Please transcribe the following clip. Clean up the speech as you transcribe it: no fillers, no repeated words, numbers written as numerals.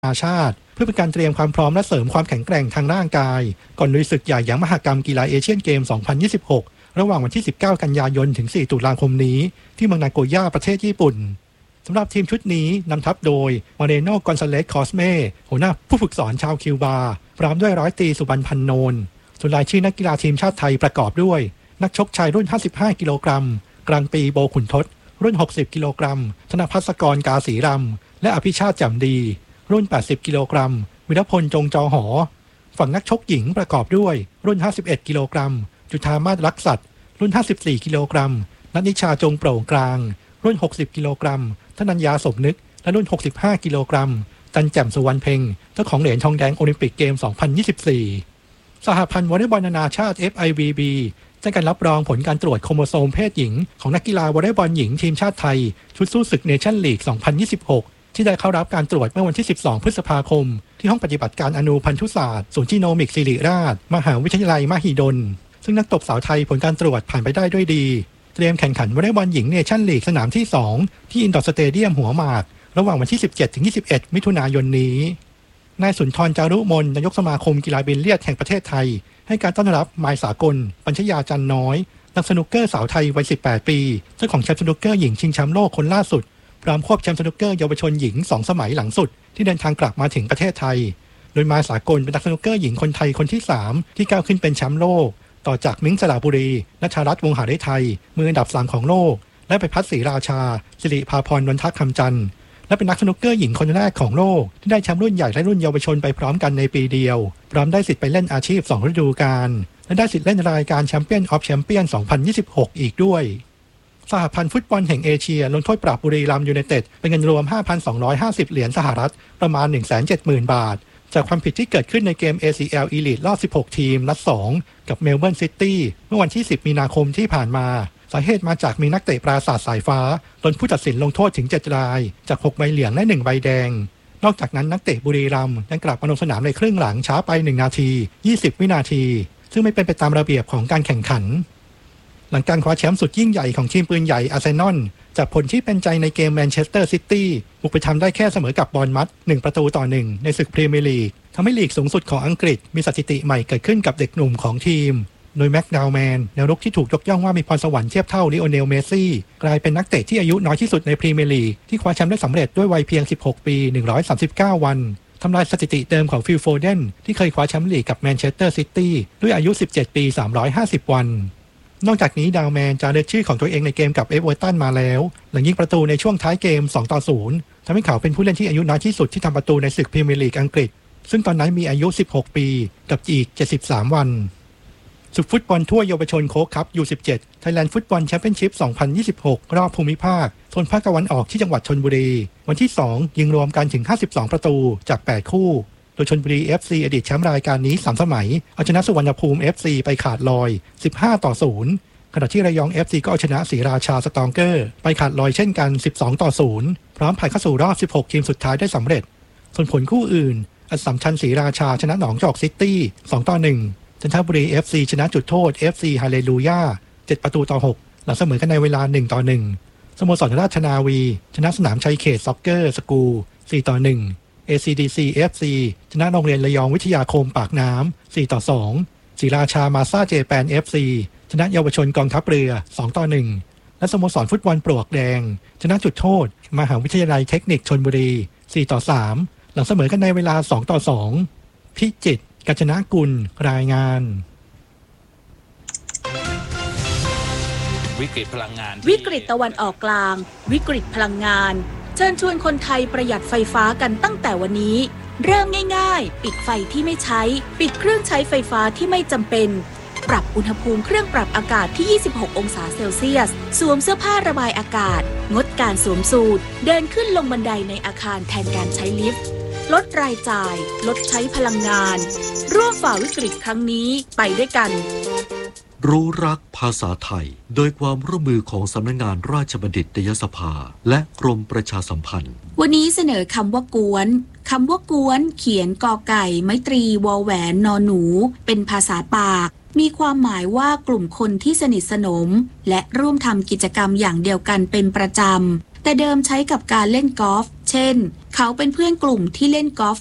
นาชาติเพื่อเป็นการเตรียมความพร้อมและเสริมความแข็งแกร่งทางร่างกายก่อนลุยศึกใหญ่อย่างมหกรรมกีฬาเอเชียนเกม 2026 ระหว่างวันที่ 19 กันยายนถึง 4 ตุลาคมนี้ที่เมืองนาโกย่าประเทศญี่ปุ่นสำหรับทีมชุดนี้นำทัพโดยมาเรโน กอนซาเลส คอสเมหัวหน้าผู้ฝึกสอนชาวคิวบาพร้อมด้วยร้อยตรีสุบรรณ พันโนนส่วนรายชื่อนักกีฬาทีมชาติไทยประกอบด้วยนักชกชายรุ่น 55 กิโลกรัมกลางปีโบขุนทศรุ่น 60 กิโลกรัมธนภัสกร กาศรีรำและอภิชาติ แจ่มดีรุ่น 80 กิโลกรัมวิรพล จงจอหอฝั่งนักชกหญิงประกอบด้วยรุ่น 51 กิโลกรัมจุฑามาศ รักษัตริย์รุ่น 54 กิโลกรัมนัทนิชา จงโปร่งกลางรุ่น 60 กิโลกรัมธนัญญา สมนึกและรุ่น 65 กิโลกรัมจันแจ่ม สุวรรณเพ็งเจ้าของเหรียญทองแดงโอลิมปิกเกม 2024 สหพันธ์วอลเลย์บอลนานาชาติ FIVB ได้การรับรองผลการตรวจโครโมโซมเพศหญิงของนักกีฬาวอลเลย์บอลหญิงทีมชาติไทยชุดสู้ศึกเนชั่นลีก 2026 ที่ได้เข้ารับการตรวจเมื่อวันที่ 12 พฤษภาคมที่ห้องปฏิบัติการอนูพันธุศาสตร์ศูนย์จีโนมิกศิริราชมหาวิทยาลัยมหิดลซึ่งนักตบสาวไทยผลการตรวจผ่านไปได้ด้วยดีเตรียมแข่งขันวอลเลย์บอลหญิงเนชั่นลีกสนามที่ 2 ที่อินดอร์สเตเดียมหัวหมากระหว่างวันที่ 17-21 มิถุนายนนี้นายสุนทร จารุมนนายกสมาคมกีฬาบิลเลียดแห่งประเทศไทยให้การต้อนรับมายสากลปัญชยาจันน้อยนักสนุกเกอร์สาวไทยวัย 18 ปีเจ้าของแชมป์สนุกเกอร์หญิงชิงแชมป์โลกคนล่าสุดพร้อมควบแชมป์สนุกเกอร์เยาวชนหญิง 2 สมัยหลังสุดที่เดินทางกลับมาถึงประเทศไทยโดยมายสากลเป็นนักสนุกเกอร์หญิงคนไทยคนที่ 3 ที่ก้าวขึ้นเป็นแชมป์โลกต่อจากมิ้ง สระบุรีณชารัตน์ วงศ์หาฤทัยมืออันดับ 3 ของโลกและไปพัฒน์ ศรีราชาสิริภาพร นนทคำจันทร์และเป็นนักสนุกเกอร์หญิงคนแรกของโลกที่ได้แชมป์รุ่นใหญ่และรุ่นเยาวชนไปพร้อมกันในปีเดียวพร้อมได้สิทธิ์ไปเล่นอาชีพ2ฤดูกาลและได้สิทธิ์เล่นรายการแชมเปี้ยนออฟแชมเปี้ยน 2026 อีกด้วยสหพันธ์ฟุตบอลแห่งเอเชียลงโทษปรับบุรีรัมย์ยูไนเต็ดเป็นเงินรวม 5,250 เหรียญสหรัฐประมาณ 170,000 บาทจากความผิดที่เกิดขึ้นในเกม ACL Elite รอบ 16 ทีมนัด 2 กับเมลเบิร์นซิตี้เมื่อวันที่ 10 มีนาคมที่ผ่านมาสาเหตุมาจากมีนักเตะปราสาทสายฟ้าโดนผู้ตัดสินลงโทษถึง 7 รายจาก 6 ใบเหลืองและ 1 ใบแดงนอกจากนั้นนักเตะบุรีรัมย์ยังกลับมาลงสนามในครึ่งหลังช้าไป 1 นาที 20 วินาทีซึ่งไม่เป็นไปตามระเบียบของการแข่งขันหลังการคว้าแชมป์สุดยิ่งใหญ่ของทีมปืนใหญ่อาร์เซนอลจากผลที่เป็นใจในเกมแมนเชสเตอร์ซิตี้บุกไปทำได้แค่เสมอกับบอร์นมัธ1-1ในศึกพรีเมียร์ลีกทำให้ลีกสูงสุดของอังกฤษมีสถิติใหม่เกิดขึ้นกับเด็กหนุ่มของทีมโดยแม็กดาวแมนแนวรุกที่ถูกยกย่องว่ามีพรสวรรค์เทียบเท่าลิโอเนล เมสซี่กลายเป็นนักเตะที่อายุน้อยที่สุดในพรีเมียร์ลีกที่คว้าแชมป์ได้สำเร็จด้วยวัยเพียง 16 ปี 139 วันทำลายสถิติเดิมของฟิล โฟเดนที่เคยคว้าแชมป์ลีกกับแมนเชสเตอร์ซิตี้ด้วยอายุ 17 ปี 350 วันนอกจากนี้ดาวแมนจะเลือกชื่อของตัวเองในเกมกับเอเวอร์ตันมาแล้วหลังยิงประตูในช่วงท้ายเกม 2-0 ทำให้เขาเป็นผู้เล่นที่อายุน้อยที่สุดที่ทำประตูในศึกพรีเมียร์ลีกอังกฤษซึ่งตอนนั้นมีอายุ 16 ปีกับอีก 73 วันศึกฟุตบอลทั่วเยาวชนโค้กคัพ U17 Thailand Football Championship 2026 รอบภูมิภาคโซนภาคตะวันออกที่จังหวัดชลบุรีวันที่ 2 ยิงรวมกันถึง 52 ประตูจาก 8 คู่โดยชลบุรี FC อดีตแชมป์รายการนี้ 3 สมัยเอาชนะสุวรรณภูมิ FC ไปขาดลอย 15-0 ขณะที่ระยอง FC ก็เอาชนะศรีราชาสตรองเกอร์ไปขาดลอยเช่นกัน 12-0 พร้อมผ่านเข้าสู่รอบ 16 ทีมสุดท้ายได้สำเร็จส่วนผลคู่อื่นอัสสัมชัญศรีราชาชนะหนองจอกซิตี้ 2-1จันทบุรี FC ชนะจุดโทษ FC ฮาเลลูยา 7-6 หลังเสมอกันในเวลา 1-1 สโมสรราชนาวีชนะสนามชัยเขตซ็อกเกอร์สกูล 4-1 ACDC FC ชนะโรงเรียนระยองวิทยาคมปากน้ำ 4-2 ศรีราชามาซ่าเจแปน FC ชนะเยาวชนกองทัพเรือ 2-1 และสโมสรฟุตบอลปลวกแดงชนะจุดโทษมหาวิทยาลัยเทคนิคชลบุรี 4-3 หลังเสมอกันในเวลา 2-2 พิจิตรกัญจนกุลรายงานวิกฤตพลังงานวิกฤตตะวันออกกลางวิกฤตพลังงานเชิญชวนคนไทยประหยัดไฟฟ้ากันตั้งแต่วันนี้เริ่มง่ายๆปิดไฟที่ไม่ใช้ปิดเครื่องใช้ไฟฟ้าที่ไม่จำเป็นปรับอุณหภูมิเครื่องปรับอากาศที่ 26 องศาเซลเซียสสวมเสื้อผ้าระบายอากาศงดการสวมสูทเดินขึ้นลงบันไดในอาคารแทนการใช้ลิฟต์ลดรายจ่ายลดใช้พลังงานร่วมฝ่าวิกฤตครั้งนี้ไปด้วยกันรู้รักภาษาไทยโดยความร่วมมือของสำนักงานราชบัณฑิตยสภาและกรมประชาสัมพันธ์วันนี้เสนอคำว่ากวนคำว่ากวนเขียนกอไก่ไม้ตรีวอแหวนนอหนูเป็นภาษาปากมีความหมายว่ากลุ่มคนที่สนิทสนมและร่วมทำกิจกรรมอย่างเดียวกันเป็นประจำแต่เดิมใช้กับการเล่นกอล์ฟเช่นเขาเป็นเพื่อนกลุ่มที่เล่นกอล์ฟ